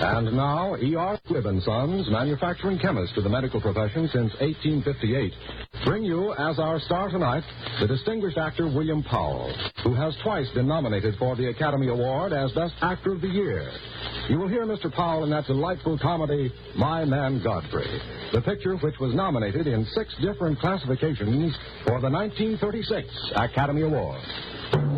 And now, E.R. Quibb & Sons, manufacturing chemist to the medical profession since 1858, bring you, as our star tonight, the distinguished actor William Powell, who has twice been nominated for the Academy Award as Best Actor of the Year. You will hear Mr. Powell in that delightful comedy, My Man Godfrey, the picture which was nominated in 6 different classifications for the 1936 Academy Award.